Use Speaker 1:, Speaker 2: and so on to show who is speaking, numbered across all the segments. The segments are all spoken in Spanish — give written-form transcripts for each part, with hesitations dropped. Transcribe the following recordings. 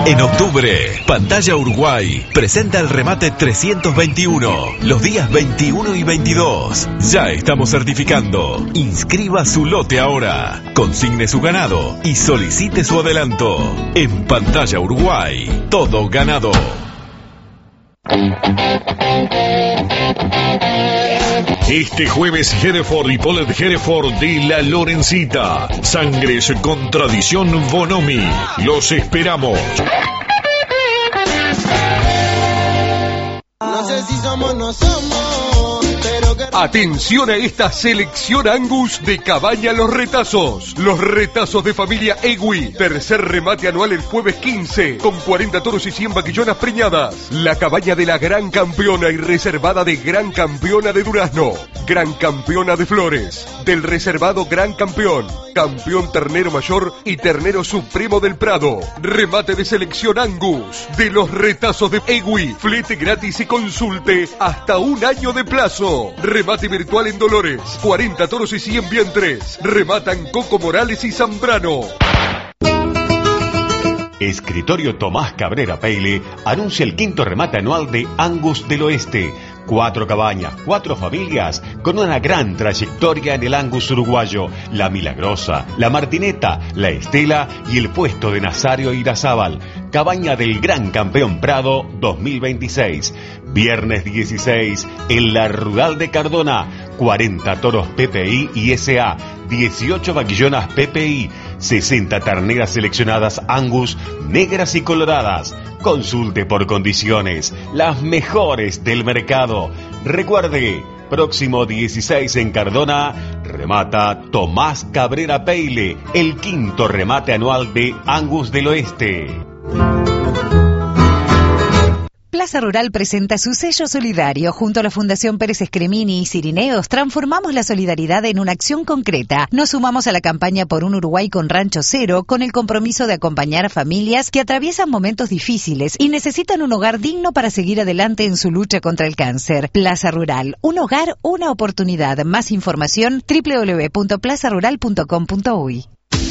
Speaker 1: En octubre, Pantalla Uruguay presenta el remate 321, los días 21 y 22. Ya estamos certificando. Inscriba su lote ahora, consigne su ganado y solicite su adelanto. En Pantalla Uruguay, todo ganado.
Speaker 2: Este jueves, Hereford y Paulette Hereford de La Lorencita. Sangres con tradición Bonomi. Los esperamos.
Speaker 3: No sé si somos o no somos, pero que...
Speaker 4: Atención a esta selección Angus de Cabaña Los Retazos. Los retazos de familia Egui. Tercer remate anual el jueves 15, con 40 toros y 100 vaquillonas preñadas. La cabaña de la Gran Campeona y reservada de Gran Campeona de Durazno. Gran Campeona de Flores. Del reservado Gran Campeón. Campeón Ternero Mayor y Ternero Supremo del Prado. Remate de selección Angus de los retazos de Egui. Flete gratis y consulte hasta un año de plazo. Remate virtual en Dolores. 40 toros y 100 vientres. Rematan Coco Morales y Zambrano.
Speaker 5: Escritorio Tomás Cabrera Peile anuncia el quinto remate anual de Angus del Oeste. 4 cabañas, 4 familias con una gran trayectoria en el Angus uruguayo. La Milagrosa, la Martineta, la Estela y el puesto de Nazario Irazábal. Cabaña del Gran Campeón Prado 2026. Viernes 16 en la Rural de Cardona. 40 toros PPI y SA. 18 vaquillonas PPI. 60 terneras seleccionadas Angus, negras y coloradas. Consulte por condiciones, las mejores del mercado. Recuerde, próximo 16 en Cardona, remata Tomás Cabrera Peile, el quinto remate anual de Angus del Oeste.
Speaker 6: Plaza Rural presenta su sello solidario. Junto a la Fundación Pérez Escremini y Cirineos, transformamos la solidaridad en una acción concreta. Nos sumamos a la campaña por un Uruguay con rancho cero, con el compromiso de acompañar a familias que atraviesan momentos difíciles y necesitan un hogar digno para seguir adelante en su lucha contra el cáncer. Plaza Rural, un hogar, una oportunidad. Más información, www.plazarural.com.uy.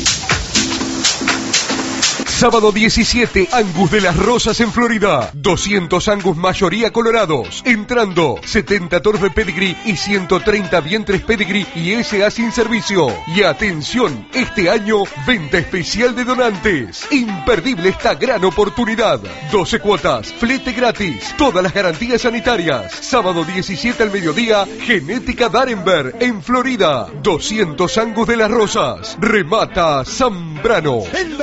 Speaker 4: Sábado 17, Angus de las Rosas en Florida. 200 Angus mayoría colorados. Entrando, 70 toros de pedigree y 130 vientres pedigree y SA sin servicio. Y atención, este año, venta especial de donantes. Imperdible esta gran oportunidad. 12 cuotas, flete gratis, todas las garantías sanitarias. Sábado 17 al mediodía, Genética Darenberg en Florida. 200 Angus de las Rosas. Remata Zambrano.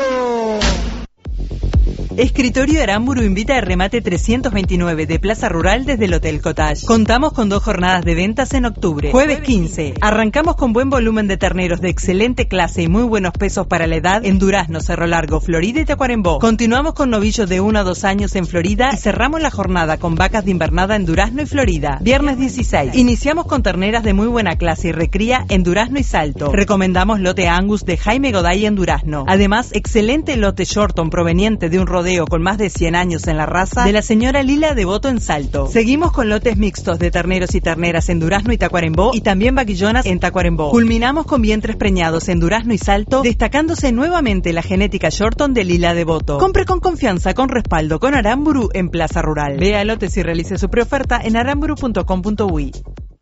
Speaker 7: Escritorio Aramburu invita al remate 329 de Plaza Rural desde el Hotel Cottage. Contamos con 2 jornadas de ventas en octubre. Jueves 15. Arrancamos con buen volumen de terneros de excelente clase y muy buenos pesos para la edad en Durazno, Cerro Largo, Florida y Tacuarembó. Continuamos con novillos de 1 a 2 años en Florida y cerramos la jornada con vacas de invernada en Durazno y Florida. Viernes 16. Iniciamos con terneras de muy buena clase y recría en Durazno y Salto. Recomendamos lote Angus de Jaime Goday en Durazno. Además, excelente lote Shorton proveniente de un rodeo con más de 100 años en la raza de la señora Lila Devoto en Salto. Seguimos con lotes mixtos de terneros y terneras en Durazno y Tacuarembó y también vaquillonas en Tacuarembó. Culminamos con vientres preñados en Durazno y Salto, destacándose nuevamente la genética Shorton de Lila Devoto. Compre con confianza, con respaldo, con Aramburu en Plaza Rural. Vea lotes y realice su preoferta en aramburu.com.uy.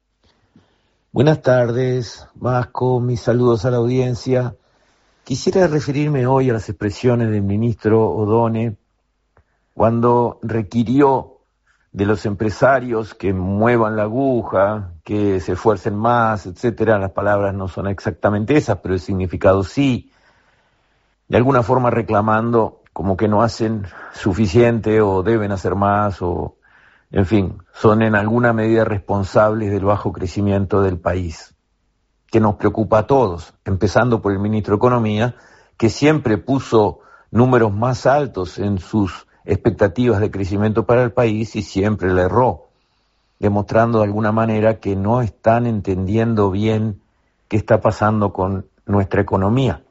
Speaker 8: Buenas tardes, Vasco, mis saludos a la audiencia. Quisiera referirme hoy a las expresiones del ministro Odone cuando requirió de los empresarios que muevan la aguja, que se esfuercen más, etcétera. Las palabras no son exactamente esas, pero el significado sí. De alguna forma reclamando como que no hacen suficiente o deben hacer más o, en fin, son en alguna medida responsables del bajo crecimiento del país, que nos preocupa a todos, empezando por el ministro de Economía, que siempre puso números más altos en sus expectativas de crecimiento para el país y siempre le erró, demostrando de alguna manera que no están entendiendo bien qué está pasando con nuestra economía.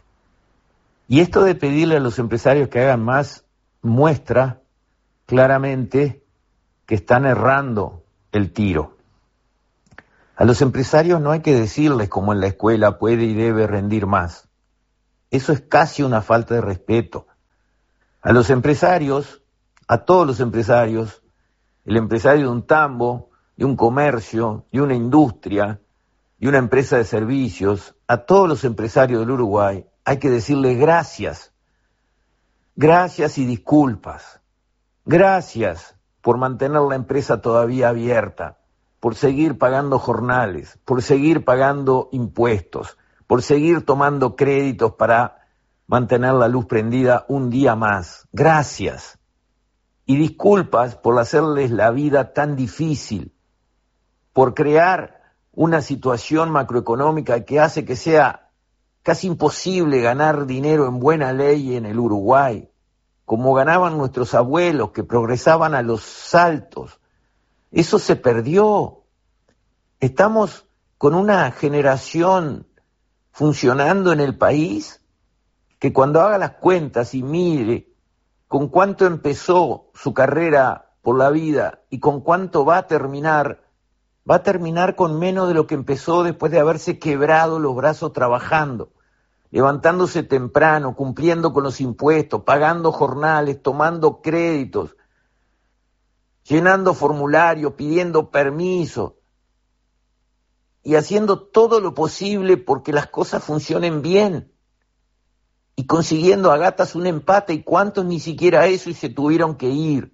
Speaker 8: Y esto de pedirle a los empresarios que hagan más muestra claramente que están errando el tiro. A los empresarios no hay que decirles como en la escuela puede y debe rendir más. Eso es casi una falta de respeto. A los empresarios, a todos los empresarios, el empresario de un tambo, de un comercio, de una industria, de una empresa de servicios, a todos los empresarios del Uruguay, hay que decirles gracias. Gracias y disculpas. Gracias por mantener la empresa todavía abierta, por seguir pagando jornales, por seguir pagando impuestos, por seguir tomando créditos para mantener la luz prendida un día más. Gracias. Y disculpas por hacerles la vida tan difícil, por crear una situación macroeconómica que hace que sea casi imposible ganar dinero en buena ley en el Uruguay, como ganaban nuestros abuelos que progresaban a los saltos. Eso se perdió. Estamos con una generación funcionando en el país que cuando haga las cuentas y mire con cuánto empezó su carrera por la vida y con cuánto va a terminar con menos de lo que empezó después de haberse quebrado los brazos trabajando, levantándose temprano, cumpliendo con los impuestos, pagando jornales, tomando créditos, llenando formularios, pidiendo permisos y haciendo todo lo posible porque las cosas funcionen bien y consiguiendo a gatas un empate y cuántos ni siquiera eso y se tuvieron que ir.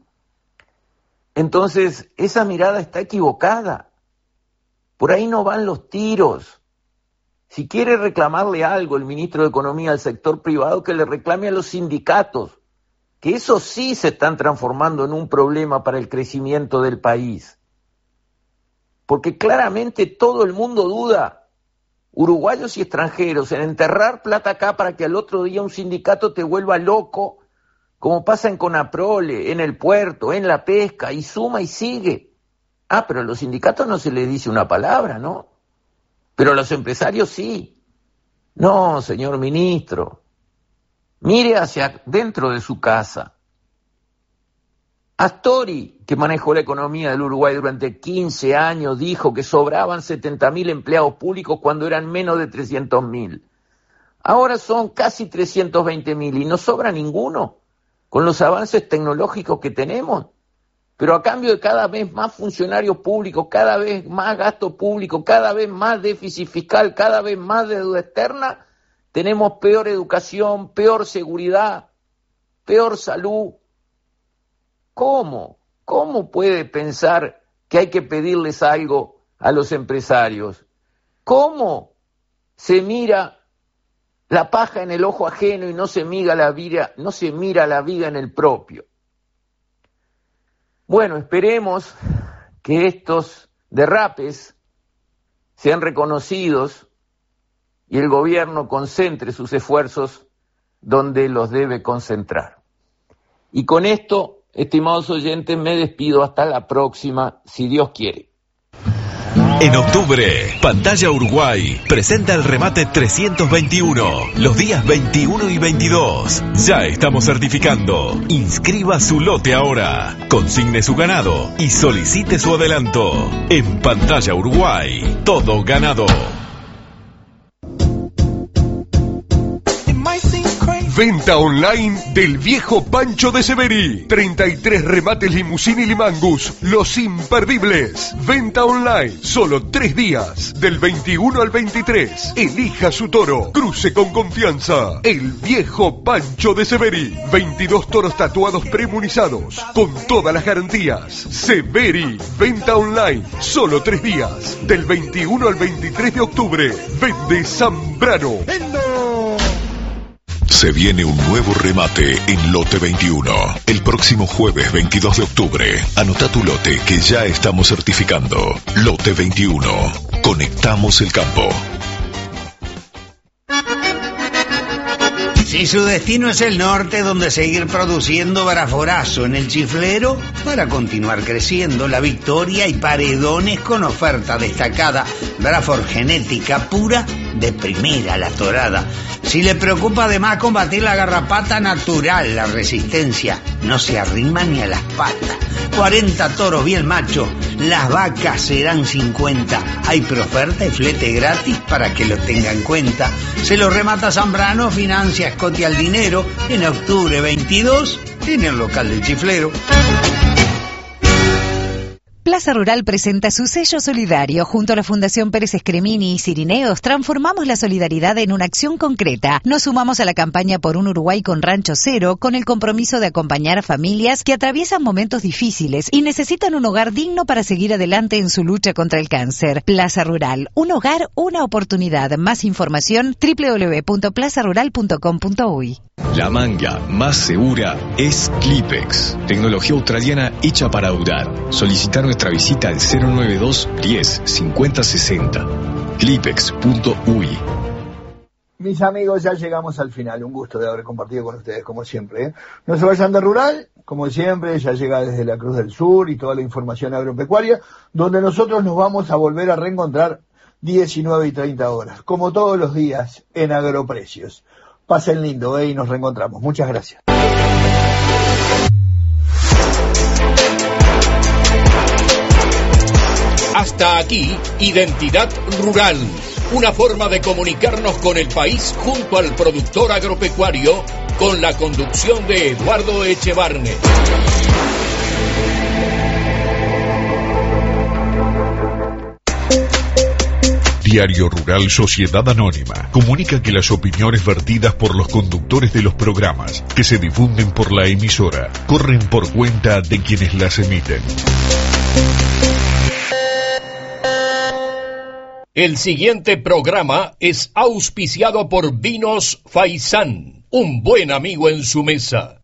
Speaker 8: Entonces, esa mirada está equivocada. Por ahí no van los tiros. Si quiere reclamarle algo el ministro de Economía al sector privado, que le reclame a los sindicatos, que esos sí se están transformando en un problema para el crecimiento del país. Porque claramente todo el mundo duda, uruguayos y extranjeros, en enterrar plata acá para que al otro día un sindicato te vuelva loco, como pasa en Conaprole, en el puerto, en la pesca, y suma y sigue. Ah, pero a los sindicatos no se les dice una palabra, ¿no? Pero a los empresarios sí. No, señor ministro, mire hacia dentro de su casa. Astori, que manejó la economía del Uruguay durante 15 años, dijo que sobraban 70.000 empleados públicos cuando eran menos de 300.000. Ahora son casi 320.000 y no sobra ninguno con los avances tecnológicos que tenemos. Pero a cambio de cada vez más funcionarios públicos, cada vez más gasto público, cada vez más déficit fiscal, cada vez más deuda externa, tenemos peor educación, peor seguridad, peor salud. ¿Cómo? ¿Cómo puede pensar que hay que pedirles algo a los empresarios? ¿Cómo se mira la paja en el ojo ajeno y no se mira la viga en el propio? Bueno, esperemos que estos derrapes sean reconocidos y el gobierno concentre sus esfuerzos donde los debe concentrar. Y con esto, estimados oyentes, me despido hasta la próxima, si Dios quiere.
Speaker 1: En octubre, Pantalla Uruguay presenta el remate 321, los días 21 y 22. Ya estamos certificando. Inscriba su lote ahora, consigne su ganado y solicite su adelanto. En Pantalla Uruguay, todo ganado.
Speaker 4: Venta online del viejo Pancho de Severi. 33 remates limusín y limangus, los imperdibles. Venta online, solo 3 días, del 21 al 23. Elija su toro, cruce con confianza. El viejo Pancho de Severi. 22 toros tatuados premunizados, con todas las garantías. Severi, venta online, solo 3 días, del 21 al 23 de octubre. Vende Zambrano.
Speaker 2: Se viene un nuevo remate en Lote 21. El próximo jueves 22 de octubre. Anota tu lote que ya estamos certificando. Lote 21. Conectamos el campo.
Speaker 9: Si su destino es el norte, donde seguir produciendo Braforazo en el Chiflero para continuar creciendo, La Victoria y Paredones con oferta destacada, Brafor genética pura de primera la torada. Si le preocupa además combatir la garrapata natural, la resistencia no se arrima ni a las patas. 40 toros bien machos, las vacas serán 50. Hay preoferta y flete gratis para que lo tenga en cuenta. Se lo remata Zambrano, financia Escote al dinero, en octubre 22 en el local del Chiflero.
Speaker 6: Plaza Rural presenta su sello solidario. Junto a la Fundación Pérez Escremini y Cirineos, transformamos la solidaridad en una acción concreta. Nos sumamos a la campaña por un Uruguay con rancho cero, con el compromiso de acompañar a familias que atraviesan momentos difíciles y necesitan un hogar digno para seguir adelante en su lucha contra el cáncer. Plaza Rural, un hogar, una oportunidad. Más información, www.plazarural.com.uy.
Speaker 10: La manga más segura es Clipex, tecnología australiana hecha para durar. Solicitar nuestra visita al 092 10 50 60. Clipex.uy.
Speaker 11: Mis amigos, ya llegamos al final. Un gusto de haber compartido con ustedes, como siempre. No se vayan de Rural, como siempre, ya llega desde la Cruz del Sur y toda la información agropecuaria, donde nosotros nos vamos a volver a reencontrar 19 y 30 horas, como todos los días, en Agroprecios. Pasen lindo, y nos reencontramos. Muchas gracias.
Speaker 12: Hasta aquí, Identidad Rural, una forma de comunicarnos con el país junto al productor agropecuario, con la conducción de Eduardo Echevarne.
Speaker 2: Diario Rural Sociedad Anónima comunica que las opiniones vertidas por los conductores de los programas que se difunden por la emisora corren por cuenta de quienes las emiten.
Speaker 12: El siguiente programa es auspiciado por Vinos Faisán, un buen amigo en su mesa.